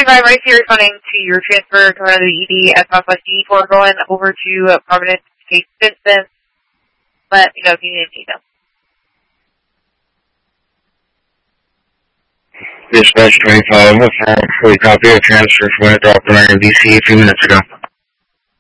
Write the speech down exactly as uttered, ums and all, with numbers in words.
twenty-five, right here responding to your transfer coming out of the E D at Southwest D four going over to uh, Providence Case Vincent. Let me know if you need any details. Dispatch twenty-five, fully copy of transfer from when it dropped in our D C a few minutes ago.